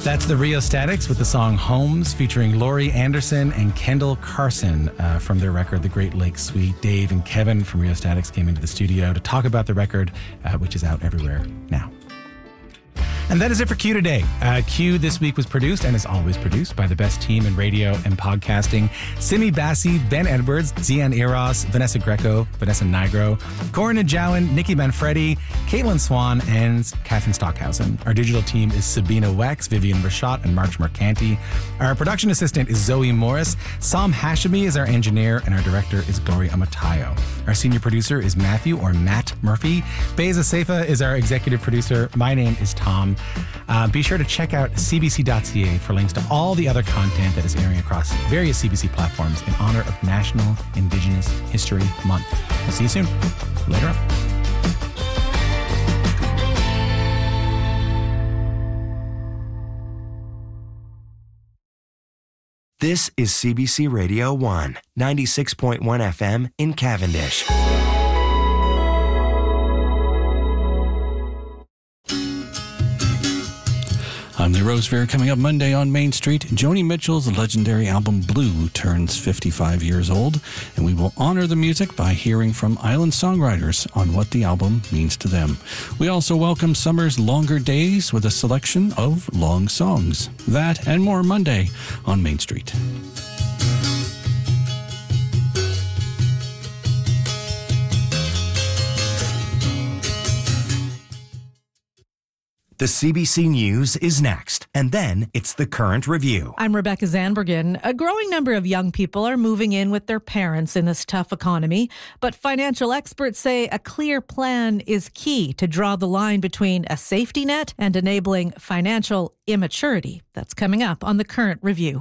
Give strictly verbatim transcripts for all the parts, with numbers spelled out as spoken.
That's the Rheostatics with the song Homes, featuring Laurie Anderson and Kendall Carson uh, from their record, The Great Lakes Suite. Dave and Kevin from Rheostatics came into the studio to talk about the record, uh, which is out everywhere now. And that is it for Q today. Uh, Q this week was produced and is always produced by the best team in radio and podcasting. Simi Bassi, Ben Edwards, Zian Eros, Vanessa Greco, Vanessa Nigro, Corin Najawan, Nikki Manfredi, Caitlin Swan, and Catherine Stockhausen. Our digital team is Sabina Wex, Vivian Rashad, and March Mercanti. Our production assistant is Zoe Morris. Sam Hashemi is our engineer, and our director is Gloria Amatayo. Our senior producer is Matthew, or Matt Murphy. Beza Seifa is our executive producer. My name is Tom. Uh, be sure to check out c b c dot c a for links to all the other content that is airing across various C B C platforms in honor of National Indigenous History Month. We'll see you soon. Later on. This is C B C Radio one, ninety-six point one F M in Cavendish. I'm Lee Rosefair. Coming up Monday on Main Street, Joni Mitchell's legendary album Blue turns fifty-five years old, and we will honor the music by hearing from island songwriters on what the album means to them. We also welcome summer's longer days with a selection of long songs. That and more Monday on Main Street. The C B C News is next, and then it's the Current Review. I'm Rebecca Zanbergen. A growing number of young people are moving in with their parents in this tough economy, but financial experts say a clear plan is key to draw the line between a safety net and enabling financial immaturity. That's coming up on the Current Review.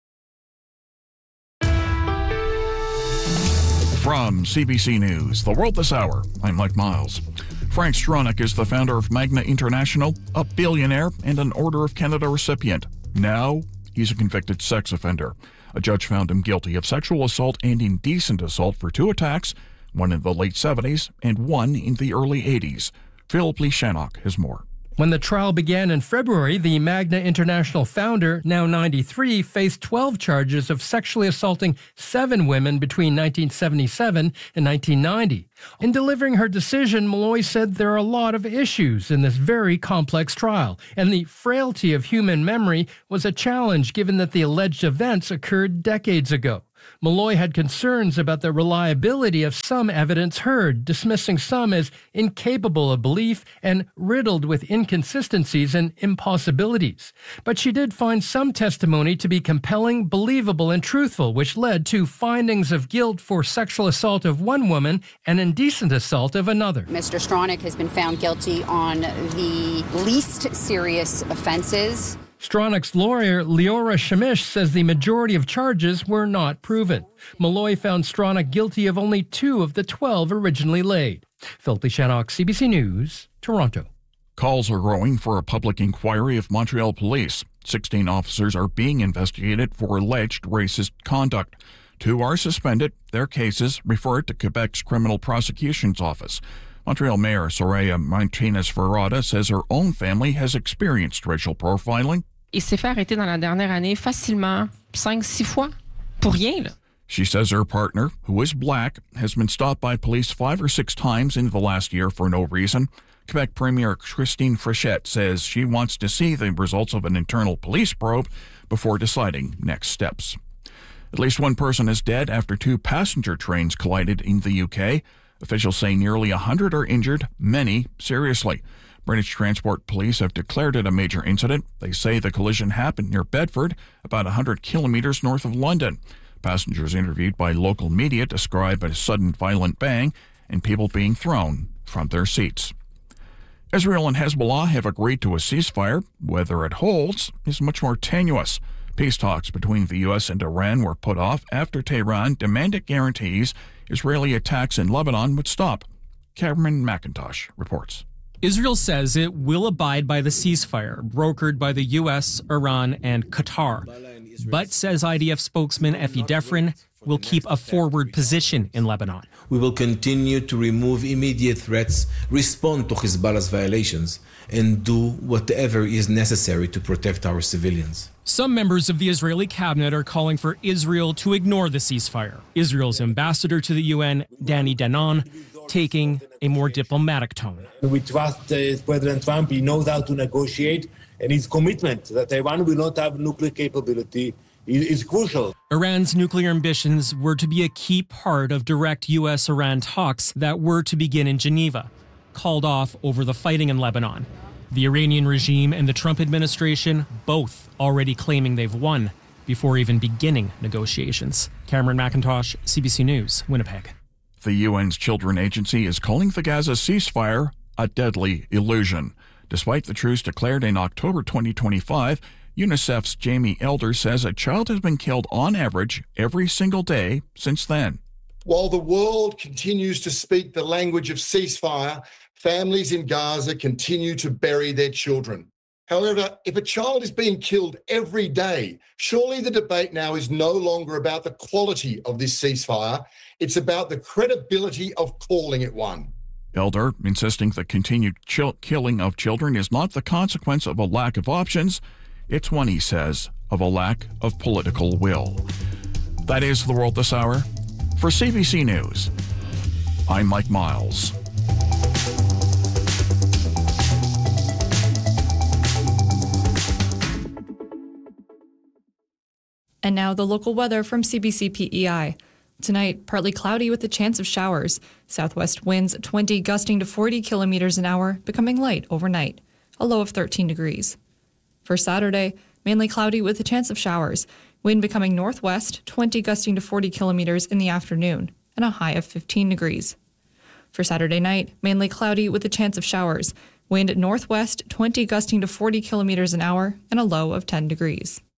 From C B C News, The World This Hour, I'm Mike Miles. Frank Stronach is the founder of Magna International, a billionaire and an Order of Canada recipient. Now, he's a convicted sex offender. A judge found him guilty of sexual assault and indecent assault for two attacks, one in the late seventies and one in the early eighties. Phil Pleashannock has more. When the trial began in February, the Magna International founder, now ninety-three, faced twelve charges of sexually assaulting seven women between nineteen seventy-seven and nineteen ninety. In delivering her decision, Malloy said there are a lot of issues in this very complex trial, and the frailty of human memory was a challenge given that the alleged events occurred decades ago. Malloy had concerns about the reliability of some evidence heard, dismissing some as incapable of belief and riddled with inconsistencies and impossibilities. But she did find some testimony to be compelling, believable, and truthful, which led to findings of guilt for sexual assault of one woman and indecent assault of another. Mister Stronach has been found guilty on the least serious offenses. Stronach's lawyer, Leora Shamish, says the majority of charges were not proven. Malloy found Stronach guilty of only two of the twelve originally laid. Phil Pleashannock, C B C News, Toronto. Calls are growing for a public inquiry of Montreal police. sixteen officers are being investigated for alleged racist conduct. Two are suspended. Their cases referred to Quebec's Criminal Prosecution's Office. Montreal Mayor Soraya Martinez-Ferrada says her own family has experienced racial profiling. Il s'est fait arrêter dans la dernière année facilement cinq, six fois. Pour rien, là. She says her partner, who is black, has been stopped by police five or six times in the last year for no reason. Quebec Premier Christine Frechette says she wants to see the results of an internal police probe before deciding next steps. At least one person is dead after two passenger trains collided in the U K. Officials say nearly one hundred are injured, many seriously. British Transport Police have declared it a major incident. They say the collision happened near Bedford, about one hundred kilometres north of London. Passengers interviewed by local media describe a sudden violent bang and people being thrown from their seats. Israel and Hezbollah have agreed to a ceasefire. Whether it holds is much more tenuous. Peace talks between the U S and Iran were put off after Tehran demanded guarantees Israeli attacks in Lebanon would stop. Cameron McIntosh reports. Israel says it will abide by the ceasefire brokered by the U S, Iran, and Qatar, but says I D F spokesman Effie Defrin will keep a forward position in Lebanon. We will continue to remove immediate threats, respond to Hezbollah's violations, and do whatever is necessary to protect our civilians. Some members of the Israeli cabinet are calling for Israel to ignore the ceasefire. Israel's ambassador to the U N, Danny Danon, taking a more diplomatic tone. We trust uh, President Trump. He knows how to negotiate, and his commitment that Iran will not have nuclear capability is, is crucial. Iran's nuclear ambitions were to be a key part of direct U S Iran talks that were to begin in Geneva, called off over the fighting in Lebanon. The Iranian regime and the Trump administration both already claiming they've won before even beginning negotiations. Cameron McIntosh, C B C News, Winnipeg. The U N's Children Agency is calling the Gaza ceasefire a deadly illusion. Despite the truce declared in October twenty twenty-five, UNICEF's Jamie Elder says a child has been killed on average every single day since then. While the world continues to speak the language of ceasefire, families in Gaza continue to bury their children. However, if a child is being killed every day, surely the debate now is no longer about the quality of this ceasefire. It's about the credibility of calling it one. Elder insisting the continued chill- killing of children is not the consequence of a lack of options. It's one, he says, of a lack of political will. That is the world this hour. For C B C News, I'm Mike Miles. And now the local weather from C B C P E I. Tonight, partly cloudy with a chance of showers. Southwest winds twenty gusting to forty kilometers an hour, becoming light overnight. A low of thirteen degrees. For Saturday, mainly cloudy with a chance of showers. Wind becoming northwest, twenty gusting to forty kilometers in the afternoon, and a high of fifteen degrees. For Saturday night, mainly cloudy with a chance of showers. Wind northwest, twenty gusting to forty kilometers an hour, and a low of ten degrees.